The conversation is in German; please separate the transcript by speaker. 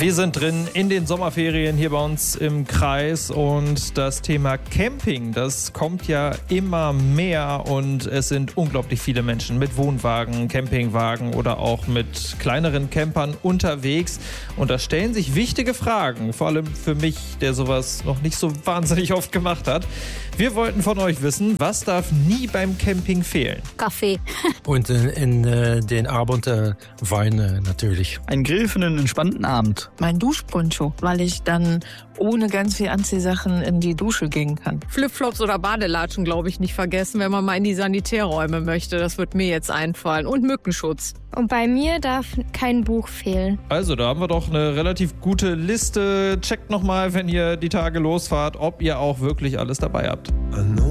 Speaker 1: Wir sind drin in den Sommerferien hier bei uns im Kreis und das Thema Camping, das kommt ja immer mehr und es sind unglaublich viele Menschen mit Wohnwagen, Campingwagen oder auch mit kleineren Campern unterwegs und da stellen sich wichtige Fragen, vor allem für mich, der sowas noch nicht so wahnsinnig oft gemacht hat. Wir wollten von euch wissen, was darf nie beim Camping fehlen?
Speaker 2: Kaffee.
Speaker 3: Und in den Abend Wein natürlich.
Speaker 4: Ein Grill für einen entspannten Abend.
Speaker 5: Mein Duschponcho, weil ich dann ohne ganz viel Anziehsachen in die Dusche gehen kann.
Speaker 6: Flipflops oder Badelatschen, glaube ich, nicht vergessen, wenn man mal in die Sanitärräume möchte. Das wird mir jetzt einfallen. Und Mückenschutz.
Speaker 2: Und bei mir darf kein Buch fehlen.
Speaker 1: Also, da haben wir doch eine relativ gute Liste. Checkt nochmal, wenn ihr die Tage losfahrt, ob ihr auch wirklich alles dabei habt.